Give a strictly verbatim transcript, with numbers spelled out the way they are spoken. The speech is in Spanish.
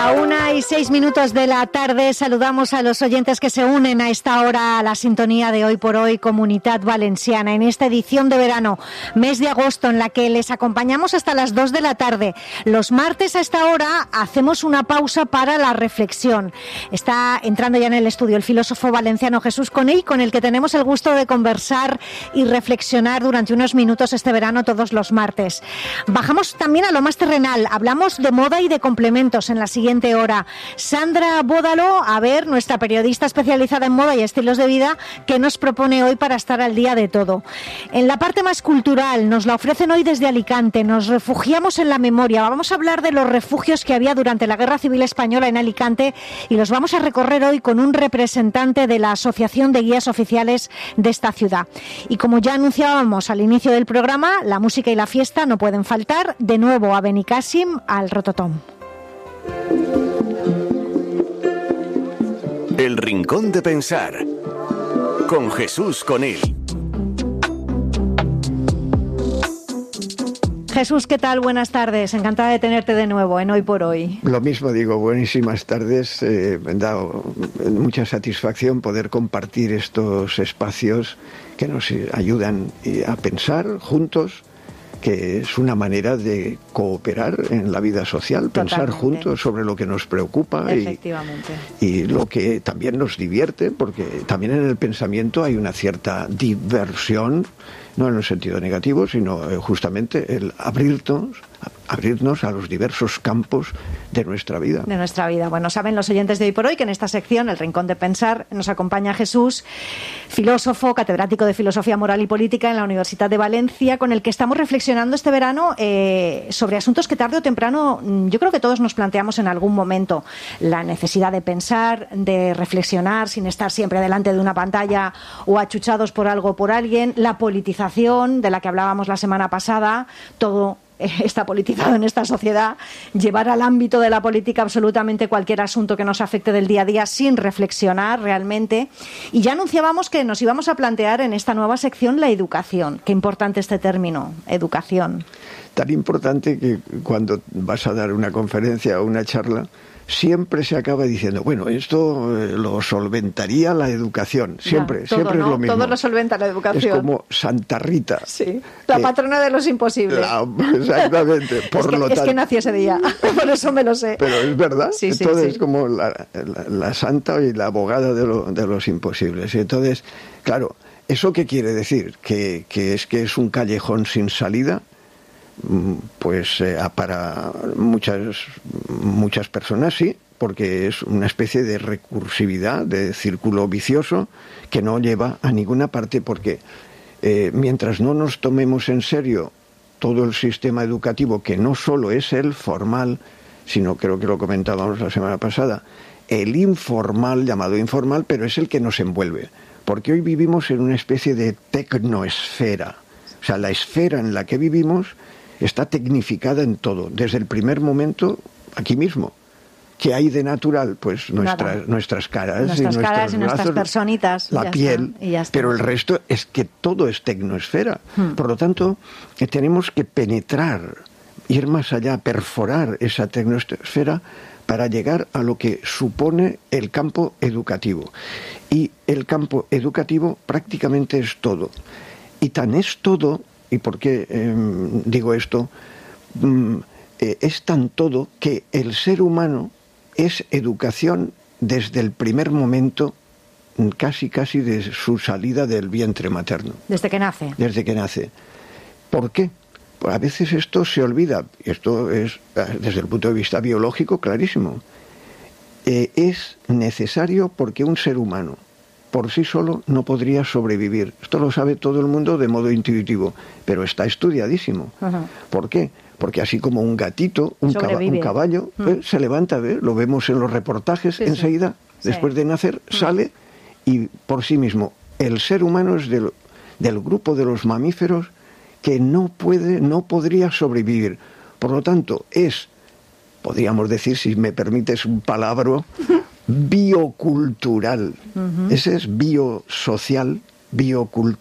La una y seis minutos de la tarde, saludamos a los oyentes que se unen a esta hora a la sintonía de Hoy por Hoy Comunitat Valenciana, en esta edición de verano, mes de agosto, en la que les acompañamos hasta las dos de la tarde. Los martes a esta hora hacemos una pausa para la reflexión. Está entrando ya en el estudio el filósofo valenciano Jesús Conell, con el que tenemos el gusto de conversar y reflexionar durante unos minutos este verano todos los martes. Bajamos también a lo más terrenal, hablamos de moda y de complementos en la siguiente hora. Sandra Bódalo, a ver, nuestra periodista especializada en moda y estilos de vida, que nos propone hoy para estar al día de todo. En la parte más cultural, nos la ofrecen hoy desde Alicante, nos refugiamos en la memoria. Vamos a hablar de los refugios que había durante la Guerra Civil Española en Alicante y los vamos a recorrer hoy con un representante de la Asociación de Guías Oficiales de esta ciudad. Y como ya anunciábamos al inicio del programa, la música y la fiesta no pueden faltar. De nuevo a Benicàssim, al Rototom. El Rincón de Pensar, con Jesús Conell. Jesús, ¿qué tal? Buenas tardes. Encantada de tenerte de nuevo en Hoy por Hoy. Lo mismo digo, buenísimas tardes. Eh, me ha dado mucha satisfacción poder compartir estos espacios que nos ayudan a pensar juntos, que es una manera de cooperar en la vida social, Totalmente. Pensar juntos sobre lo que nos preocupa y, y lo que también nos divierte, porque también en el pensamiento hay una cierta diversión, no en el sentido negativo, sino justamente el abrirnos, abrirnos a los diversos campos de nuestra vida. De nuestra vida. Bueno, saben los oyentes de Hoy por Hoy que en esta sección, El Rincón de Pensar, nos acompaña Jesús, filósofo, catedrático de Filosofía Moral y Política en la Universidad de Valencia, con el que estamos reflexionando este verano eh, sobre asuntos que tarde o temprano yo creo que todos nos planteamos en algún momento. La necesidad de pensar, de reflexionar sin estar siempre delante de una pantalla o achuchados por algo o por alguien, la politización de la que hablábamos la semana pasada, todo está politizado en esta sociedad, llevar al ámbito de la política absolutamente cualquier asunto que nos afecte del día a día sin reflexionar realmente. Y ya anunciábamos que nos íbamos a plantear en esta nueva sección la educación. Qué importante este término, educación. Tan importante que cuando vas a dar una conferencia o una charla, siempre se acaba diciendo, bueno, esto eh, lo solventaría la educación. Siempre, ya, todo, siempre ¿no? es lo mismo. Todo lo solventa la educación. Es como Santa Rita. Sí, la eh, patrona de los imposibles. La, exactamente. Por es, que, lo es tal... que nací ese día, por eso me lo sé. Pero es verdad. Sí, entonces sí, es sí. como la, la, la santa y la abogada de, lo, de los imposibles. Y entonces, claro, ¿eso qué quiere decir? ¿Que, que es que es un callejón sin salida? Pues eh, para muchas muchas personas sí, porque es una especie de recursividad, de círculo vicioso que no lleva a ninguna parte, porque eh, mientras no nos tomemos en serio todo el sistema educativo, que no solo es el formal, sino, creo que lo comentábamos la semana pasada, el informal, llamado informal, pero es el que nos envuelve, porque hoy vivimos en una especie de tecnoesfera, o sea, la esfera en la que vivimos está tecnificada en todo, desde el primer momento, aquí mismo. ¿Qué hay de natural? Pues nuestras, nuestras caras, nuestras y nuestros caras y brazos, nuestras personitas, la piel, está, y ya está. Pero el resto es que todo es tecnosfera. Hmm. Por lo tanto, eh, tenemos que penetrar, ir más allá, perforar esa tecnosfera para llegar a lo que supone el campo educativo. Y el campo educativo prácticamente es todo. Y tan es todo, ¿y por qué eh, digo esto? Mm, eh, es tan todo que el ser humano es educación desde el primer momento, casi casi de su salida del vientre materno. Desde que nace. Desde que nace. ¿Por qué? Pues a veces esto se olvida, y esto es desde el punto de vista biológico clarísimo. Eh, es necesario porque un ser humano por sí solo no podría sobrevivir. Esto lo sabe todo el mundo de modo intuitivo, pero está estudiadísimo. Uh-huh. ¿Por qué? Porque así como un gatito, un, caba, un caballo, uh-huh. eh, se levanta, ¿eh? Lo vemos en los reportajes, sí, enseguida, sí. después de nacer, uh-huh. sale y por sí mismo. El ser humano es del, del grupo de los mamíferos que no puede, no podría sobrevivir. Por lo tanto, es, podríamos decir, si me permites un palabra, biocultural. Uh-huh. Ese es biosocial, biocultural.